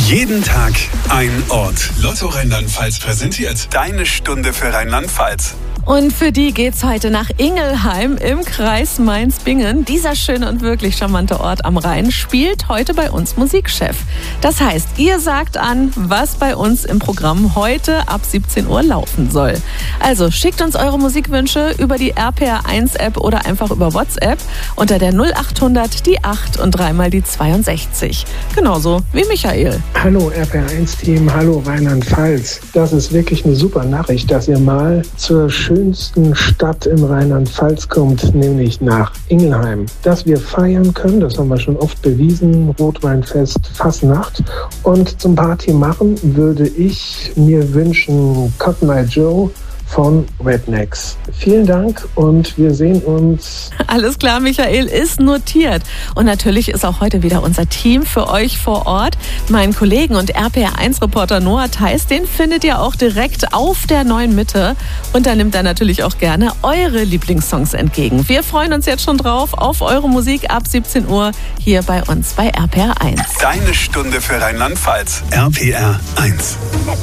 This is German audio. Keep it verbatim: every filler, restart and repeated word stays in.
Jeden Tag ein Ort. Lotto Rheinland-Pfalz präsentiert deine Stunde für Rheinland-Pfalz. Und für die geht's heute nach Ingelheim im Kreis Mainz-Bingen. Dieser schöne und wirklich charmante Ort am Rhein spielt heute bei uns Musikchef. Das heißt, ihr sagt an, was bei uns im Programm heute ab siebzehn Uhr laufen soll. Also schickt uns eure Musikwünsche über die R P R eins App oder einfach über WhatsApp unter der null achthundert die acht und dreimal die zweiundsechzig. Genauso wie Michael. Hallo R P R eins Team, hallo Rheinland-Pfalz. Das ist wirklich eine super Nachricht, dass ihr mal zur schönsten Stadt im Rheinland-Pfalz kommt, nämlich nach Ingelheim. Dass wir feiern können, das haben wir schon oft bewiesen, Rotweinfest, Fasnacht. Und zum Party machen würde ich mir wünschen Cotton Eye Joe von Rednecks. Vielen Dank und wir sehen uns. Alles klar, Michael, ist notiert. Und natürlich ist auch heute wieder unser Team für euch vor Ort. Meinen Kollegen und R P R eins Reporter Noah Theis, den findet ihr auch direkt auf der neuen Mitte. Und da nimmt er natürlich auch gerne eure Lieblingssongs entgegen. Wir freuen uns jetzt schon drauf auf eure Musik ab siebzehn Uhr hier bei uns bei R P R eins. Deine Stunde für Rheinland-Pfalz. R P R eins.